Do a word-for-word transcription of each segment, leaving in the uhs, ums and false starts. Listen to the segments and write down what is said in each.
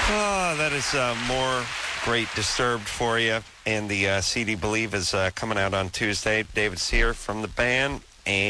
Oh, that is uh, more Great Disturbed for you. And the uh, C D Believe is uh, coming out on Tuesday. David's here from the band.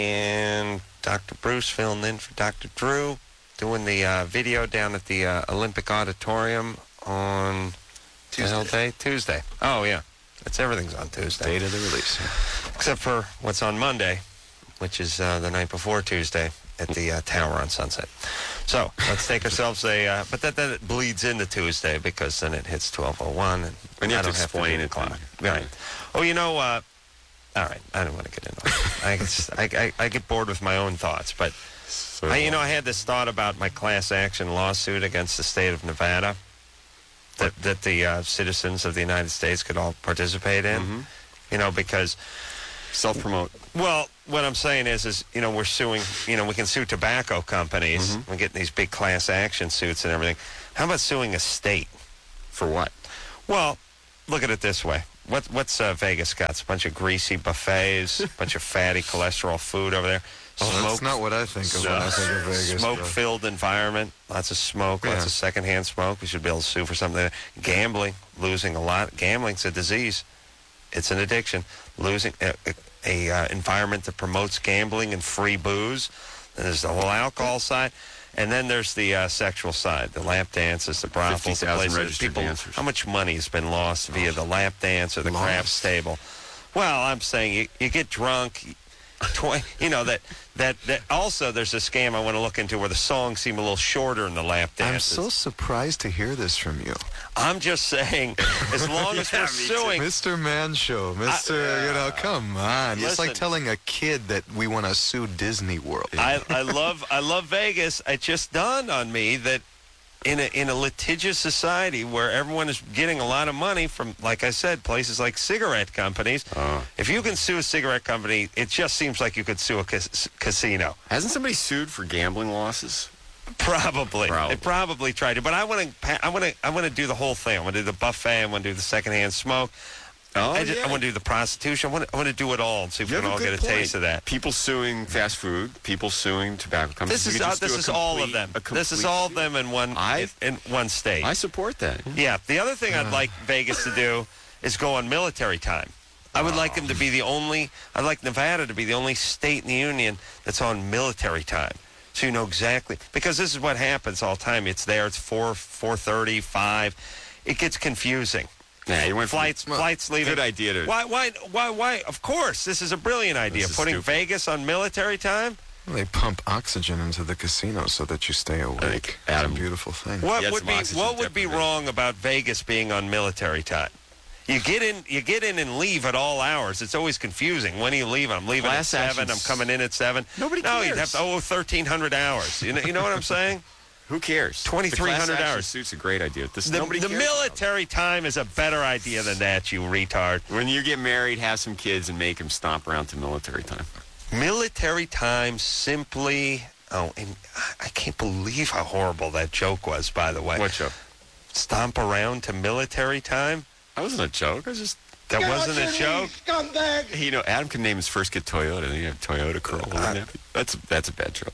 And Doctor Bruce filling in for Doctor Drew. Doing the uh, video down at the uh, Olympic Auditorium on Tuesday. Day? Tuesday. Oh, yeah. It's everything's on Tuesday. Date of the release. Except for what's on Monday, which is uh, the night before Tuesday at the uh, Tower on Sunset. So let's take ourselves a, uh, but that, that it bleeds into Tuesday because then it hits twelve oh one. And, and you I have to don't explain have to it. clock. Right. Oh, you know, uh, all right, I don't want to get into it. I, just, I, I, I get bored with my own thoughts, but, so I, you know, I had this thought about my class action lawsuit against the state of Nevada that, that the uh, citizens of the United States could all participate in, mm-hmm. you know, because... Self-promote. Well, what I'm saying is, is, you know, we're suing, you know, we can sue tobacco companies. Mm-hmm. We're getting these big class action suits and everything. How about suing a state? For what? Well, look at it this way. What, what's uh, Vegas got? It's a bunch of greasy buffets, a bunch of fatty cholesterol food over there. Oh, that's not what I think of when I think of Vegas. Smoke-filled environment, lots of smoke, Yeah. lots of secondhand smoke. We should be able to sue for something. Gambling, losing a lot. Gambling's a disease. It's an addiction. Losing a, a, a uh, environment that promotes gambling and free booze. And there's the whole alcohol side. And then there's the uh, sexual side, the lap dances, the brothels, the places. registered People, dancers. how much money has been lost via the lap dance or the Lost. craft stable? Well, I'm saying you, you get drunk, tw- you know, that, that, that also there's a scam I want to look into where the songs seem a little shorter in the lap I'm dances. so surprised to hear this from you. I'm just saying, as long as Yeah, we're me too. suing... Mister Man Show, Mister you know, come on. It's like Listen. telling a kid that we want to sue Disney World. I, I love I love Vegas. It just dawned on me that in a in a litigious society where everyone is getting a lot of money from, like I said, places like cigarette companies, Oh. if you can sue a cigarette company, it just seems like you could sue a cas- casino. Hasn't somebody sued for gambling losses? Probably. Probably. They probably tried to. But I want to I want to I want to do the whole thing. I want to do the buffet. I want to do the secondhand smoke. Oh, I, just, yeah. I want to do the prostitution. I want to, I want to do it all and see if You we can have all a get good a point. taste of that. People suing fast food, people suing tobacco companies. This We is could uh, just this do a is all of complete- them. a This is complete- all of them in one I- in one state. I support that. Yeah. The other thing I'd Uh. like Vegas to do is go on military time. I would like them to be the only. I'd like Nevada to be the only state in the union that's on military time. So you know exactly, because this is what happens all the time. It's there. It's four, four thirty, five. It gets confusing. Nah, you went from- Flights, well, flights leaving. Good idea to. Why, why, why, why? Of course, this is a brilliant idea. This is Putting stupid. Vegas on military time. They pump oxygen into the casino so that you stay awake. Adam- It's a beautiful thing. What Yeah, would some be oxygen what would be deprivation. wrong about Vegas being on military time? You get in, you get in and leave at all hours. It's always confusing. When are you leaving? I'm leaving Class at seven. I'm actions. coming in at seven. Nobody No, you'd cares. have to owe thirteen hundred hours. You know, you know what I'm saying? Who cares? twenty-three hundred The class action hours. suit's a great idea. This, The, nobody the cares. military time is a better idea than that, you retard. When you get married, have some kids and make them stomp around to military time. Military time simply. Oh, and I can't believe how horrible that joke was. By the way, What show? Stomp around to military time. That wasn't a joke. I was just. That wasn't a joke. Hey, you know, Adam can name his first kid Toyota, and you have Toyota Corolla. That's that's a bad joke.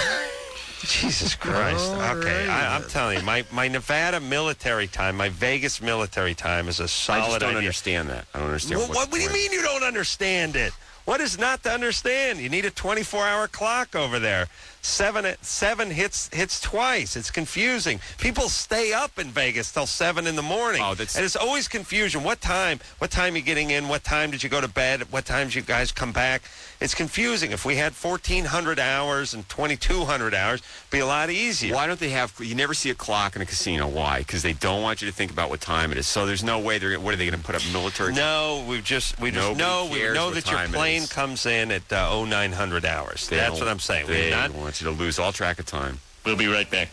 Jesus Christ. All Okay, right. I, I'm telling you, my, my Nevada military time, my Vegas military time is a solid I just don't idea. understand that. I don't understand Well, what's what, what do you the point. mean you don't understand it? What is not to understand? You need a twenty-four hour clock over there. Seven seven hits hits twice. It's confusing. People stay up in Vegas till seven in the morning. Oh, that's- and it's always confusion. What time? What time you getting in? What time did you go to bed? What time did you guys come back? It's confusing. If we had fourteen hundred hours and twenty-two hundred hours, it'd be a lot easier. Why don't they have? You never see a clock in a casino. Why? Because they don't want you to think about what time it is. So there's no way they're. What are they going to put up military? No, we've just we just Nobody know we cares know what that your time it plane is. comes in at uh, oh nine hundred hours. They That's don't- what I'm saying. They We're not. want you to lose all track of time. We'll be right back.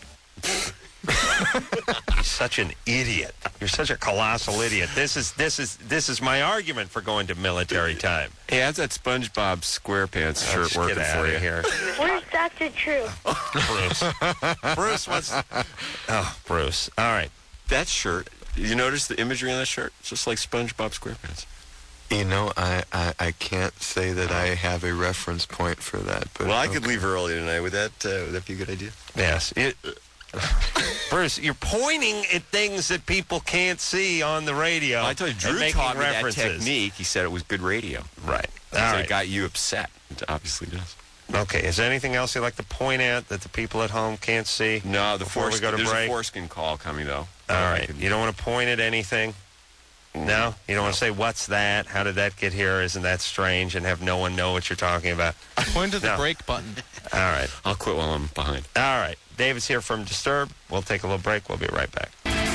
You're such an idiot. You're such a colossal idiot. This is this is this is my argument for going to military time. Hey, how's that SpongeBob SquarePants Oh, shirt just working get for outta you? here, Where's Doctor True? Bruce. Bruce wants. Oh, Bruce. All right. That shirt. You notice the imagery on that shirt? It's just like SpongeBob SquarePants. You know, I, I, I can't say that I have a reference point for that. But Well, I okay. could leave early tonight. Would that uh, would that be a good idea? Yes. It, Bruce, you're pointing at things that people can't see on the radio. Well, I told you, and Drew making taught me references. that technique. He said it was good radio. Right. So All it right. got you upset. It obviously does. Okay. Is there anything else you'd like to point out that the people at home can't see? No, the Before we foreskin, go to there's break? a foreskin call coming, though. All I right. could- You don't want to point at anything? No? You don't want to say, what's that? How did that get here? Isn't that strange? And have no one know what you're talking about? Point to the No. break button. All right. I'll quit while I'm behind. All right. David's here from Disturbed. We'll take a little break. We'll be right back.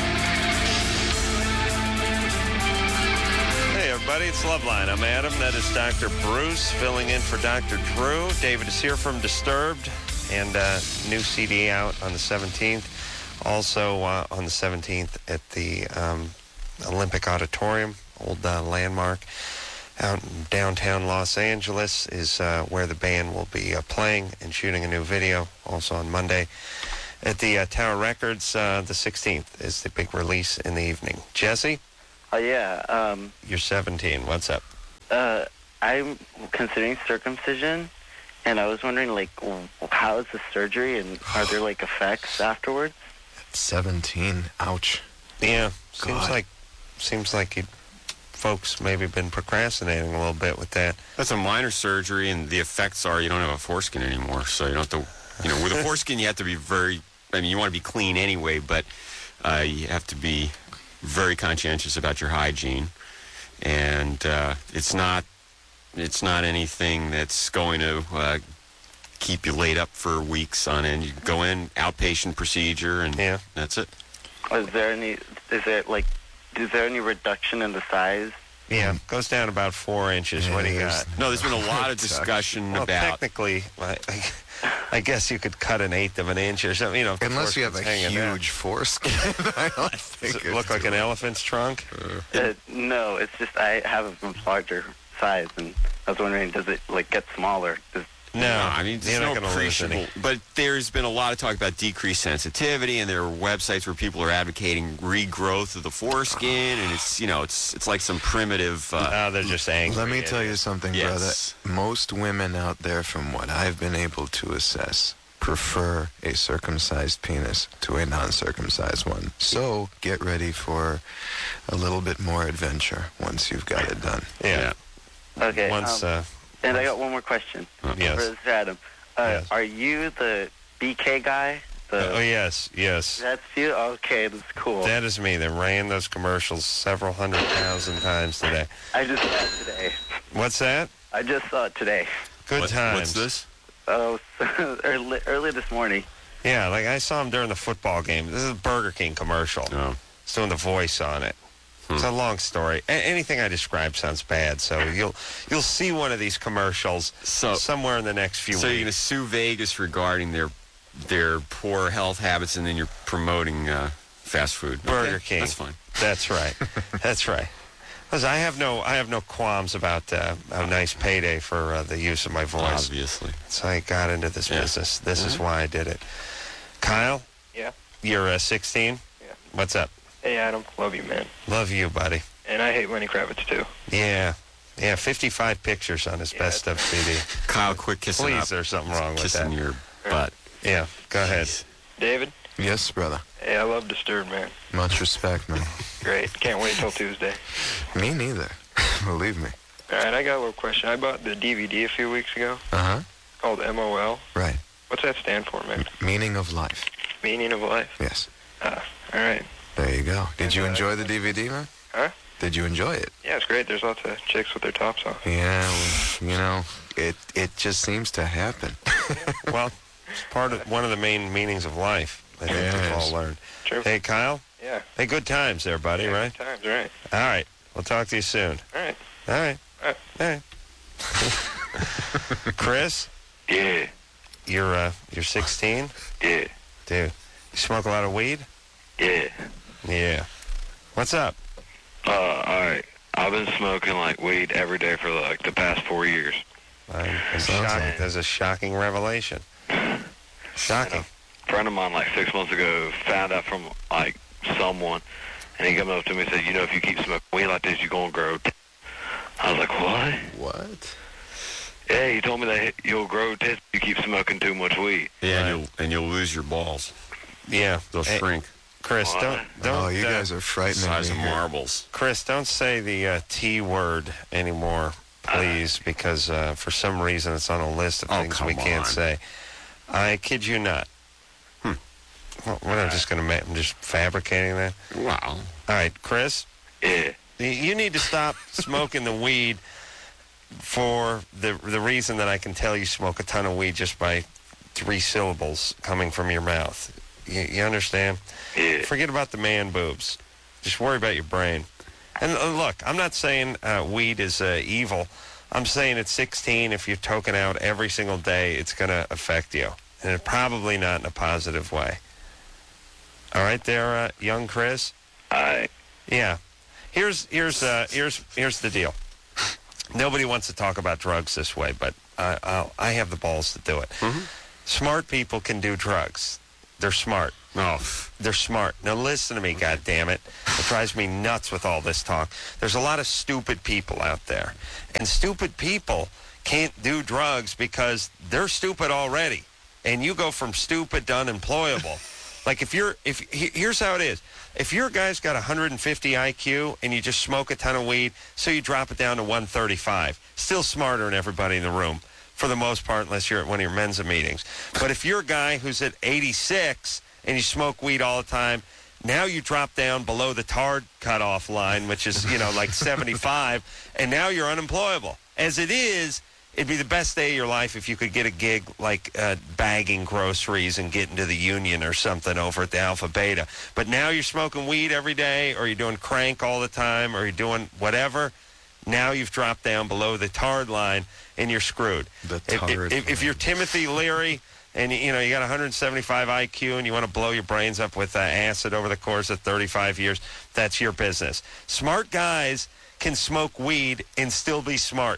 Hey, everybody. It's Loveline. I'm Adam. That is Doctor Bruce filling in for Doctor Drew. David is here from Disturbed. And uh, new C D out on the seventeenth. Also uh, on the seventeenth at the um, Olympic Auditorium, old uh, landmark. Out in downtown Los Angeles is uh, where the band will be uh, playing and shooting a new video. Also on Monday at the uh, Tower Records, uh, the sixteenth is the big release in the evening. Jesse, Oh, yeah. Um, you're seventeen. What's up? uh, I'm considering circumcision, and I was wondering, like, w- how is the surgery, and are there, like, effects afterwards? seventeen. Ouch. Yeah, seems God. like seems like you folks maybe been procrastinating a little bit with that. That's a minor surgery, and the effects are you don't have a foreskin anymore. So you don't have to, you know, with a foreskin, you have to be very, I mean, you want to be clean anyway, but uh, you have to be very conscientious about your hygiene. And uh, it's not, it's not anything that's going to uh, keep you laid up for weeks on end. You go in, outpatient procedure, and Yeah. that's it. Is there any, is there, like, is there any reduction in the size? Yeah, goes down about four inches. What do you Yeah, got? No, there's been a lot of It sucks. discussion Well, about. technically, I, I, I guess you could cut an eighth of an inch or something. You know, if the Unless you have a foreskin's hanging down. huge foreskin, I don't think Does it it's look like an doable. elephant's trunk? Uh, no, it's just I have a larger size, and I was wondering, does it, like, get smaller? Does, No, I mean, you're there's not no going to lose any. appreciable. But there's been a lot of talk about decreased sensitivity, and there are websites where people are advocating regrowth of the foreskin, and it's you know it's it's like some primitive. Uh, Oh, they're just angry. Let me tell you something, Yes. brother. Most women out there, from what I've been able to assess, prefer a circumcised penis to a non-circumcised one. So get ready for a little bit more adventure once you've got it done. Yeah. okay. Once, um, uh, and I got one more question. yes. For Adam. Uh, Yes. Are you the B K guy? The, Oh, yes, yes. That's you? Okay, that's cool. That is me. They ran those commercials several hundred thousand times today. I just saw it today. What's that? I just saw it today. Good what- times. What's this? Oh, early, early this morning. Yeah, like I saw him during the football game. This is a Burger King commercial. No. It's doing the voice on it. It's a long story. A- anything I describe sounds bad, so you'll you'll see one of these commercials So- somewhere in the next few So you're going to weeks. sue Vegas regarding their their poor health habits, and then you're promoting uh, fast food. Burger Okay, King. That's fine. That's right. That's right. Listen, I have no I have no qualms about uh, a nice payday for uh, the use of my voice. Obviously. So I got into this Yeah. business. This is why I did it. Kyle? Yeah. You're uh, sixteen? Yeah. What's up? Hey, Adam. Love you, man. Love you, buddy. And I hate Lenny Kravitz, too. Yeah. Yeah, fifty-five pictures on his Yeah, best of C D. Kyle, quit kissing Please, up. there's something wrong with Kissing that. your butt. Yeah, go ahead. David? Yes, brother. Hey, I love Disturbed, man. Much respect, man. Great. Can't wait till Tuesday. Me neither. Believe me. All right, I got a little question. I bought the D V D a few weeks ago Uh-huh. called M O L. Right. What's that stand for, man? Meaning of life. Meaning of life. Yes. Ah, all right. There you go. Did you Yeah, enjoy the D V D, man? Huh? Did you enjoy it? Yeah, it's great. There's lots of chicks with their tops off. Yeah, well, you know, it it just seems to happen. Well, it's part of one of the main meanings of life. I think we've Yes. all learned. True. Hey, Kyle? Yeah. Hey, good times there, buddy, Yeah, right? good times, right. All right. We'll talk to you soon. All right. All right. All right. All right. Chris? Yeah, You're, uh, you're sixteen? yeah, Dude, you smoke a lot of weed? yeah. Yeah. What's up? Uh, alright. I've been smoking, like, weed every day for, like, the past four years. I'm, I'm Sounds shocked. like- There's a shocking revelation. Shocking. A friend of mine, like, six months ago, found out from, like, someone, and he came up to me and said, you know, if you keep smoking weed like this, you're gonna grow t-. I was like, what? What? Yeah, he told me that you'll grow tits if you keep smoking too much weed. Yeah, Right. and, you'll, and you'll lose your balls. Yeah. They'll Hey, shrink. Chris, don't don't. Oh, you uh, guys are frightening Size me of here. marbles. Chris, don't say the uh, T word anymore, please, because uh, for some reason it's on a list of Oh, things we come can't on. say. I kid you not. Hmm. Well, we're not just going to. I'm just fabricating that. Wow. All right, Chris, Yeah. y- you need to stop smoking the weed for the the reason that I can tell you smoke a ton of weed just by three syllables coming from your mouth. You, you understand? Yeah. Forget about the man boobs. Just worry about your brain. And uh, look, I'm not saying uh, weed is uh, evil. I'm saying at sixteen, if you're toking out every single day, it's going to affect you. And it probably not in a positive way. All right there, uh, young Chris? I. Yeah. Here's here's uh, here's here's the deal. Nobody wants to talk about drugs this way, but I I'll, I have the balls to do it. Mhm. Smart people can do drugs. They're smart. Oh, They're smart. Now listen to me, goddammit. It drives me nuts with all this talk. There's a lot of stupid people out there. And stupid people can't do drugs because they're stupid already. And you go from stupid to unemployable. Like if you're, if he- here's how it is. If your guy's got one hundred fifty I Q and you just smoke a ton of weed, so you drop it down to one thirty-five, still smarter than everybody in the room for the most part, unless you're at one of your Mensa meetings. But if you're a guy who's at eighty-six and you smoke weed all the time, now you drop down below the tard cutoff line, which is, you know, like seventy-five, and now you're unemployable. As it is, it'd be the best day of your life if you could get a gig like uh, bagging groceries and get into the union or something over at the Alpha Beta. But now you're smoking weed every day, or you're doing crank all the time, or you're doing whatever. Now you've dropped down below the tard line, and you're screwed. The If, tard if, if you're Timothy Leary and you know you got one hundred seventy-five I Q and you want to blow your brains up with uh, acid over the course of thirty-five years, that's your business. Smart guys can smoke weed and still be smart.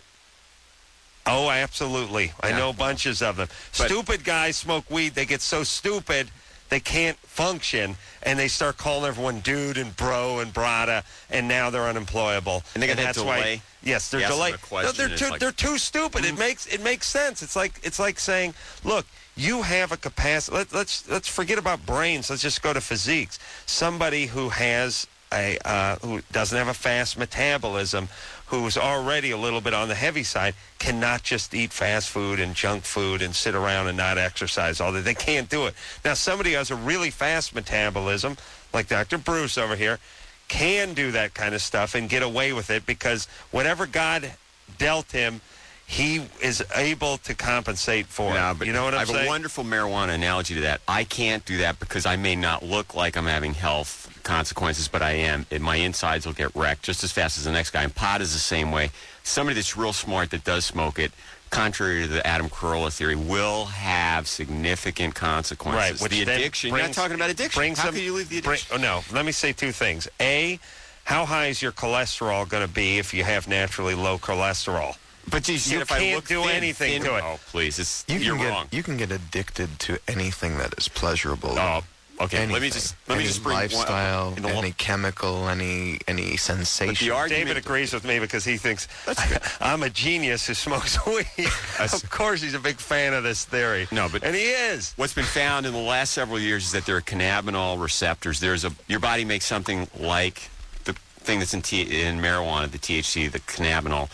Oh, absolutely. I Yeah. know bunches of them. But- Stupid guys smoke weed. They get so stupid they can't function, and they start calling everyone dude and bro and brada, and now they're unemployable. And they got that that's delay. Why, yes, they're You ask them delayed. a question, No, they're it's too like- they're too stupid. It makes it makes sense. It's like it's like saying, look, you have a capacity. Let, let's let's forget about brains. Let's just go to physiques. Somebody who has a uh, who doesn't have a fast metabolism, who's already a little bit on the heavy side, cannot just eat fast food and junk food and sit around and not exercise all day. They can't do it. Now, somebody who has a really fast metabolism, like Doctor Bruce over here, can do that kind of stuff and get away with it because whatever God dealt him, he is able to compensate for No, it. but You know what I I'm have saying? a wonderful marijuana analogy to that. I can't do that because I may not look like I'm having health consequences, but I am. And my insides will get wrecked just as fast as the next guy. And pot is the same way. Somebody that's real smart that does smoke it, contrary to the Adam Carolla theory, will have significant consequences. Right, which the then addiction. You're not brings- talking about addiction. brings How them- can you leave the bring- addiction? oh, no, let me say two things. A, how high is your cholesterol going to be if you have naturally low cholesterol? But you, said You if I can't look do thin, anything thin- to it. Oh, please. It's, You you're can get wrong. you can get addicted to anything that is pleasurable. Oh, okay. Anything. Let me just let me any just bring one- lifestyle, in the- any chemical, any any sensation. argument- David agrees with me because he thinks I'm a genius who smokes weed. Of course, he's a big fan of this theory. No, but- and he is. What's been found in the last several years is that there are cannabinol receptors. There's a your body makes something like the thing that's in T, in marijuana, the T H C, the cannabinol,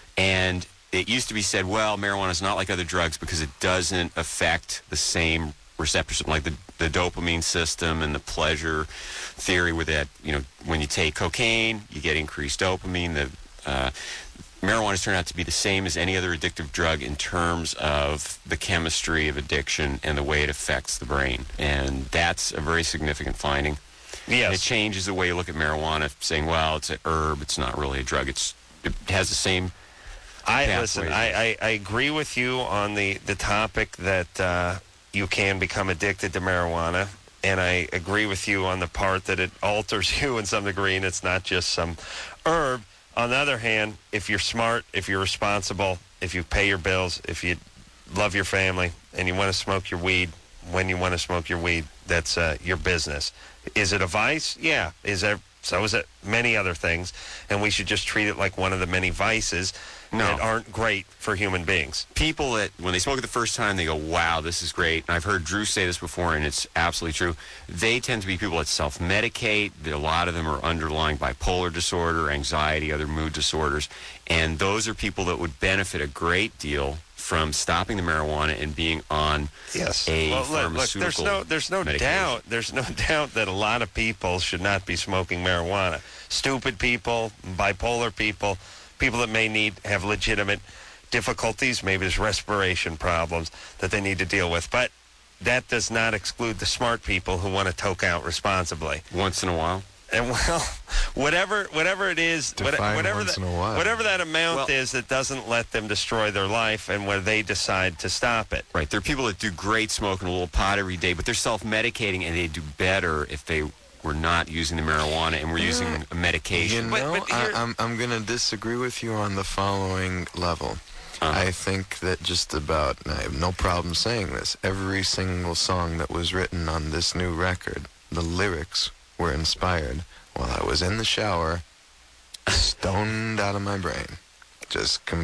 and it used to be said, well, marijuana is not like other drugs because it doesn't affect the same receptors, like the, the dopamine system and the pleasure theory with that. You know, when you take cocaine, you get increased dopamine. The uh, marijuana has turned out to be the same as any other addictive drug in terms of the chemistry of addiction and the way it affects the brain. And that's a very significant finding. And it Yes. changes the way you look at marijuana, saying, well, it's a herb, it's not really a drug. It's It has the same... I pathways. listen. I, I, I agree with you on the the topic that uh, you can become addicted to marijuana, and I agree with you on the part that it alters you in some degree, and it's not just some herb. On the other hand, if you're smart, if you're responsible, if you pay your bills, if you love your family, and you want to smoke your weed when you want to smoke your weed, that's uh, your business. Is it a vice? Yeah. Is there So is it many other things, and we should just treat it like one of the many vices No. that aren't great for human beings. People that, when they smoke it the first time, they go, wow, this is great. And I've heard Drew say this before, and it's absolutely true. They tend to be people that self-medicate. A lot of them are underlying bipolar disorder, anxiety, other mood disorders. And those are people that would benefit a great deal from stopping the marijuana and being on Yes. a well, look, look, pharmaceutical there's no, there's no medication. doubt, there's no doubt that a lot of people should not be smoking marijuana. Stupid people, bipolar people, people that may need have legitimate difficulties. Maybe there's respiration problems that they need to deal with. But that does not exclude the smart people who want to toke out responsibly. Once in a while. And well, whatever whatever it is, what- Define whatever once that, in a while. whatever that amount Well- is that doesn't let them destroy their life, and where they decide to stop it. Right. There are people that do great smoking a little pot every day, but they're self-medicating, and they do better if they were not using the marijuana and were using a You medication. But- know, but here- I, I'm, I'm going to disagree with you on the following level. Uh-huh. I think that just about, and I have no problem saying this, every single song that was written on this new record, the lyrics were inspired while I was in the shower, stoned out of my brain. Just